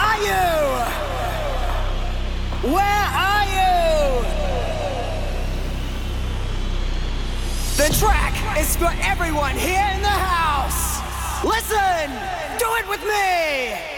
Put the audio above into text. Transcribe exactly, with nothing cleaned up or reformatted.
are you? Where are you? The track is for everyone here in the house. Listen, do it with me.